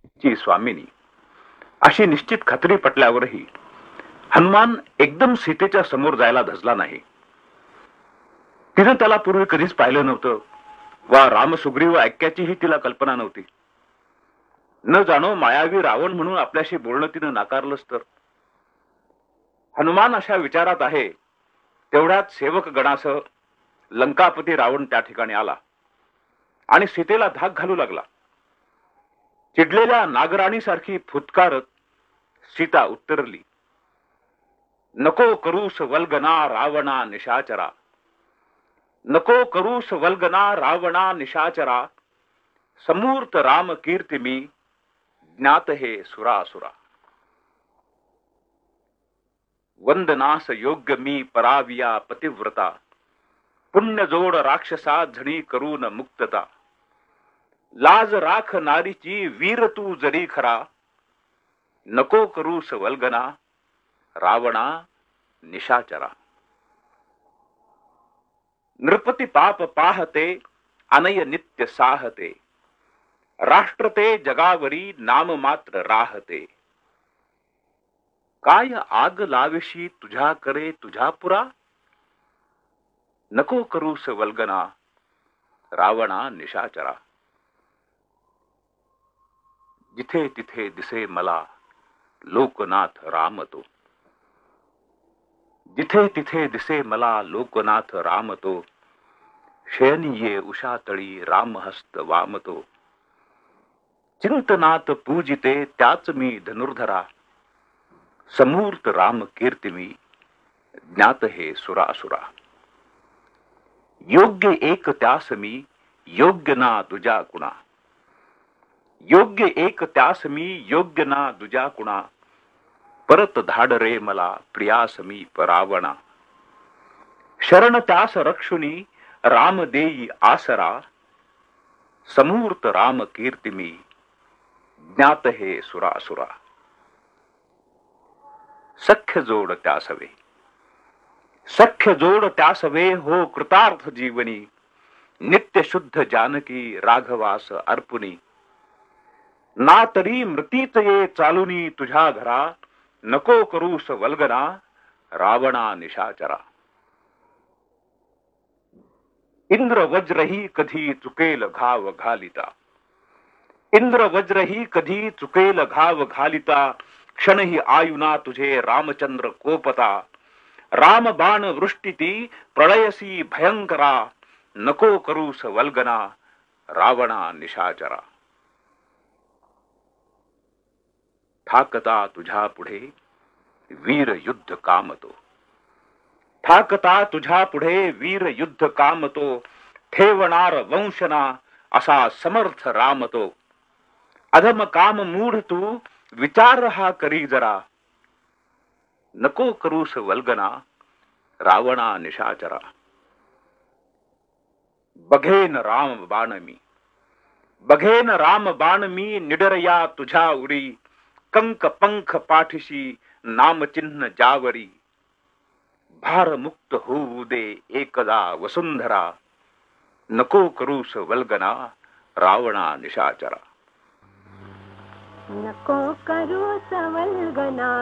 ची स्वामिनी अशी निश्चित खात्री पटल्यावरही हनुमान एकदम सीतेच्या समोर जायला धजला नाही. तिनं त्याला पूर्वी कधीच पाहिलं नव्हतं वा रामसुग्रीव ऐक्याचीही तिला कल्पना नव्हती. न जाणो मायावी रावण म्हणून आपल्याशी बोलणं तिनं नाकारलंच तर. हनुमान अशा विचारात आहे तेवढ्यात सेवक गणासह लंकापती रावण त्या ठिकाणी आला आणि सीतेला धाक घालू लागला. चिडलेल्या नागराणीसारखी फुतकारत सीता उत्तरली, नको करूस वल्गना रावणा निशाचरा, नको करूस वल्गना रावणा निशाचरा, समूर्त राम कीर्ती मी ज्ञात हे सुरासुरा. वंदनास योग्य मी पराविया पतिव्रता, पुण्य जोड राक्षसा झणी करून मुक्तता. लाज राख नारीची वीर तू जरी खरा, नको करूस वल्गना रावणा निशाचरा. नृपती पाप पाहते अनय नित्य साहते, राष्ट्रते जगावरी नाम मात्र राहते. काय आग लाविशी तुझ्या करे तुझ्या पुरा, नको करूस वल्गना रावणा निशाचरा. जिथे तिथे दिसे मला लोकनाथ राम तो, जिथे तिथे दिसे मला लोकनाथ राम तो. शयनिये उषातळी रामहस्त वामतो, चिंतनात पूजिते त्याच मी धनुर्धरा. समूर्त राम कीर्ती मी ज्ञात हे सुरासुरा. योग्य एक त्यास मी योग्य ना तुझ्या कुणा, योग्य एक त्यास मी योग्य ना तुझ्या कुणा. परत धाड रे मला प्रियास मी परावणा. शरण त्यास रक्षुनी राम देई आसरा. समूर्त राम कीर्ती मी ज्ञात हे सुरासुरा. सख्य जोड त्यासवे, सख्य जोड त्यासवे हो कृतार्थ जीवनी. नित्य शुद्ध जानकी राघवास अर्पुनी. ना तरी मृतीच ये चालुनी तुझ्या घरा, नको करूस वल्गना रावणा निशाचरा. इंद्र वज्रही कधी चुकेल घाव घालिता, इंद्र वज्रही कधी चुकेल घाव घालिता. क्षणही आयुना तुझे रामचंद्र कोपता. राम बाण वृष्टीती प्रळयसी भयंकरा. नको करूस वल्गना रावणा निशाचरा. ठाकता तुझ्या पुढे वीर युद्ध कामतो, ठाकता तुझ्या पुढे वीर युद्ध कामतो. ठेवणार वंशना असा समर्थ रामतो. अधम काम मूढ तू विचार हा करी जरा. नको करूस वल्गना रावणा निशाचरा. बघेन राम बाण मी, बघेन राम बाण मी निडरया तुझ्या उरी. कंक पंख पाठीशी नामचिन्ह जावरी. भार मुक्त होऊ दे एकदा वसुंधरा. नको करूस वल्गना रावणा निशाचरा. नको करूस वल्गना